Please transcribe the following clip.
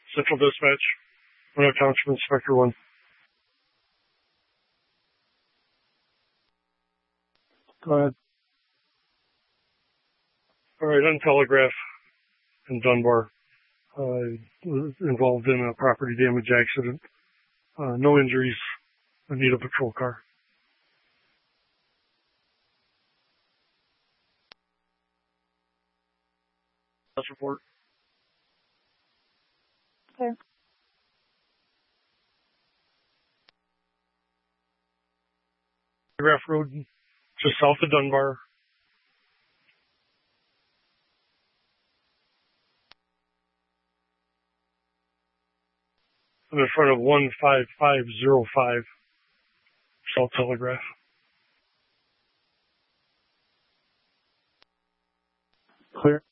Central Dispatch, Winona Township Inspector 1. Go ahead. All right, on Telegraph in Dunbar, was involved in a property damage accident. No injuries. I need a patrol car. That's report. Okay. Telegraph Road, just south of Dunbar. I'm in front of 15505 South Telegraph. Clear.